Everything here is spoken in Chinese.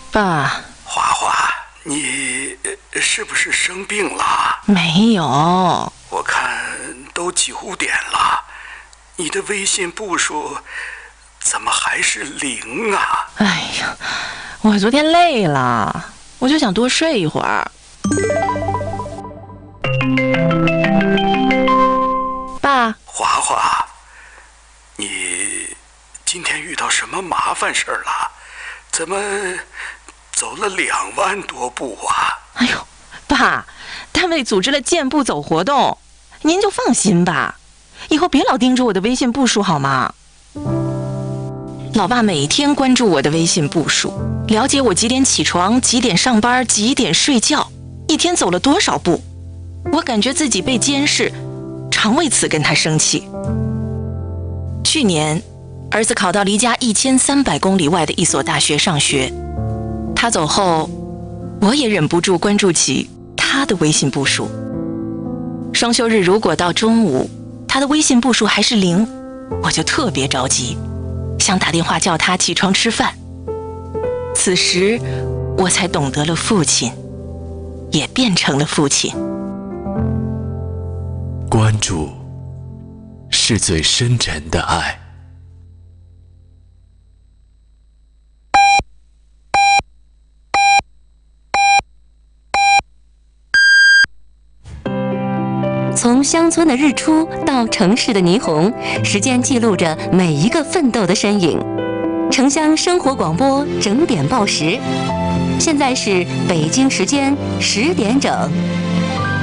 爸， 花花，你是不是生病了？ 没有。 我看都9点了，你的微信步数怎么还是0啊？ 哎呀，我昨天累了，我就想多睡一会儿。爸， 花花，你今天遇到什么麻烦事儿了？怎么走了2万多步啊？ 哎呦，爸，单位组织了健步走活动，您就放心吧，以后别老盯着我的微信步数好吗？老爸每天关注我的微信步数，了解我几点起床、几点上班、几点睡觉，一天走了多少步。我感觉自己被监视，常为此跟他生气。去年，儿子考到离家1300公里外的一所大学上学，他走后，我也忍不住关注起他的微信步数。双休日如果到中午，他的微信步数还是0，我就特别着急，想打电话叫他起床吃饭。此时，我才懂得了父亲，也变成了父亲。 关注是最深沉的爱。 从乡村的日出到城市的霓虹，时间记录着每一个奋斗的身影。城乡生活广播整点报时，现在是北京时间10点整。